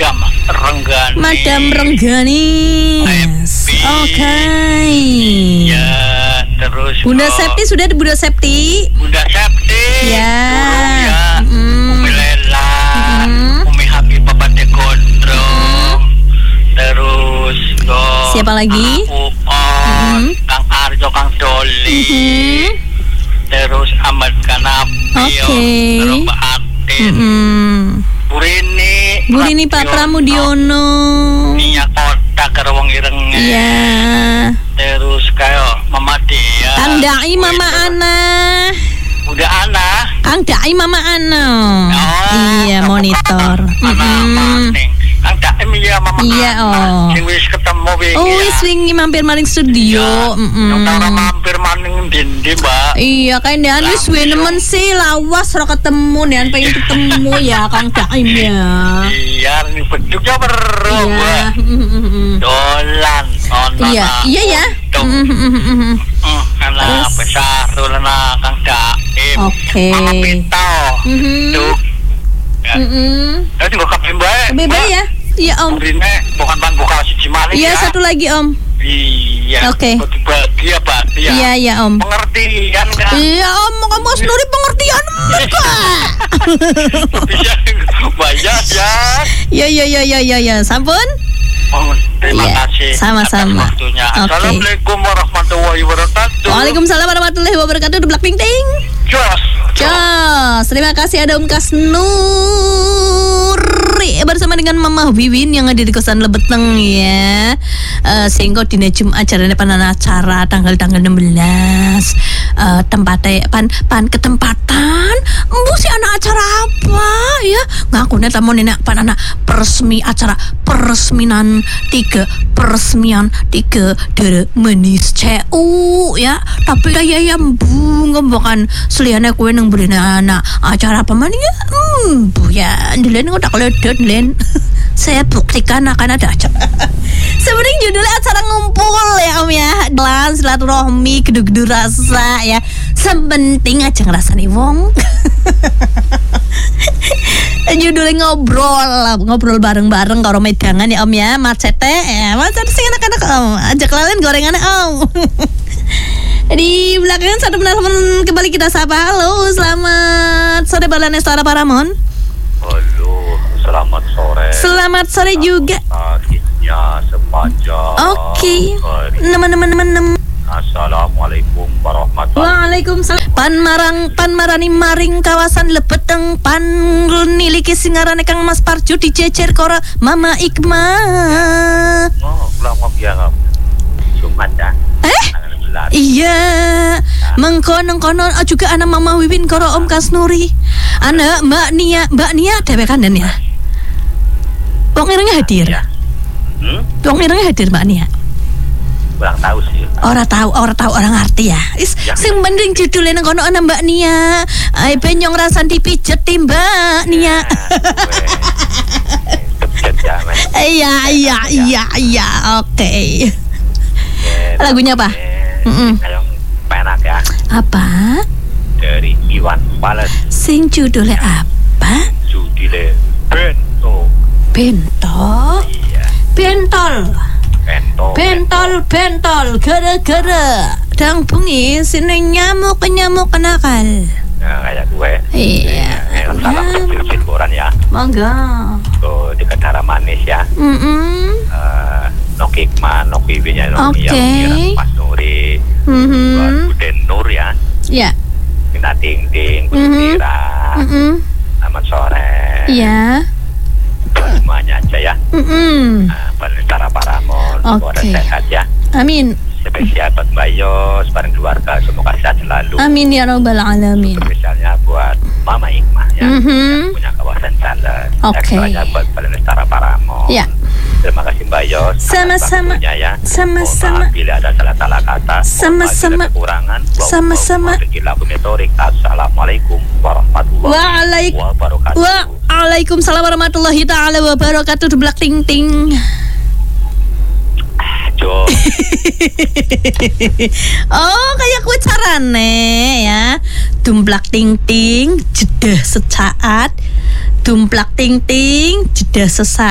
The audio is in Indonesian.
Madam Renggani. Oke. Ya, terus Bunda Septi sudah di Bunda Septi? Bunda Septi. Ya. Umi Lela, Umi Habib Pate Gondrong. Terus siapa lagi? Kang Arjo, Kang Doli. Terus Ahmad Kanapio. Terus Mbak Atin. Burini Pak Pramudiono. Minyak Kota Kerawang Irengnya. Iya. Terus kayak Mama Dia. Kang Dai Mama Ana. Udah Ana. Kang Dai Mama Ana. Iya, monitor. Kang Dai ya Mama Ana. Iya, Sing wis ketemu wingi. Oh, wis wingi mampir maring studio. Yang tara mampir maning dindi, Mbak. Iya, kayak Dean wis nemen sih lawas ora ketemu, Dean pengen ketemu ya Kang Daim ya. Iya, ini beduk ya bro. Iya. Dolan. Iya, iya ya. Karena besar lana Kang Daim. Oke. Mama Pito. Tuh. Tadi gua kabin bae. Bebe ya. Iya, Om. Burine bukan ban buka siji malih ya. Iya, satu lagi, Om. Iya. Oke. Bahagia, Pak. Iya, iya, Om. Pengertian kan. Iya, Om. Kamu Nuri pengertian, Pak. Bisa bayar ya. Ya. Sampun? Terima kasih. Sama-sama. Waktunya. Oke. Assalamualaikum warahmatullahi wabarakatuh. Waalaikumsalam warahmatullahi wabarakatuh. Dublak ting ting. Jos. Terima kasih ada Kas Nuri bersama dengan Mama Wiwin yang ada di kosan Lebeteng ya. Sehingga dina Jumat acaranya panan acara tanggal 16. Tempatnya pan ketempatan. Si anak acara apa ya? Ngakune tamu nenek pan anak peresmian 3 dere manis CU ya. Tapi kayak yang ngomongkan seliane kue nang beli anak acara apa mana ya? Bu ya, Len udah keledot Len. Saya buktikan akan ada acara. Sebenarnya judulnya acara ngumpul ya Om ya. Dalam silaturahmi, gedu-gedu rasa ya. Sepenting aja ngerasani wong. Judulnya ngobrol bareng-bareng karo medangan ya Om ya. Macet sih anak-anak Om. Ajak lalen gorengan Om. Di belakang satu penelpon kembali kita sapa. Halo, selamat sore Balanestara Paramon. Halo, selamat sore. Selamat sore juga. Akhirnya sepanjang. Oke. Nemen. Assalamualaikum warahmatullahi. Waalaikumsalam. Pan marani maring kawasan Lebeteng pan niliki singarane Kang Mas Parjo dicecer kora Mama Ikma. Oh, lama biar Jumat ya. Iya. Mengkono juga anak Mama Wiwin koro Om Kas Nuri. Anak Mbak Nia dewe kandan ya. Wong irenge hadir. Wong irenge hadir Mbak Nia. Kurang tahu sih. Orang tahu orang ngerti ya. Sing penting judulnya nang kono ana Mbak Nia. Ai penyong rasan dipijet Mbak Nia. Iya. Oke. Lagunya apa? Yang penak ya. Apa? Dari Iwan Fals. Sing judulnya apa? Judulnya Bento. Iya. Bentol gara-gara dang bungi sini nyamuk nakal. Nah, kayak gue. Iya. Salam kecil boran ya. Monggo. Tuh di Kedara Manis ya. Nokikma, Nokiwinya, Nokiwinya, Mas Nuri, Buden Nur ya. Iya. Tina Ting Ting, Butira, selamat sore. Iya. Semuanya aja ya. Balentara Paramon, semoga sehat ya. Amin. Spesial buat Mbak Yos, bareng keluarga, semoga sehat selalu. Amin ya Rabbal Alamin. Spesialnya buat Mama Ikmah ya, yang punya kawasan jalan. Ekstranya buat Balentara Paramon. Ya. Terima kasih Mbak Yos. Sama-sama. Ya. Sama-sama. Bila ada salah-salah kata, sama-sama. Kekurangan. Sama-sama. Assalamualaikum warahmatullahi wabarakatuh. Waalaikumsalam warahmatullahi taala wabarakatuh. Dublak ting ting. Oh, kayak kue carane ya. Dumplak ting ting, jeda sesaat. Dumplak ting ting, jeda sesaat.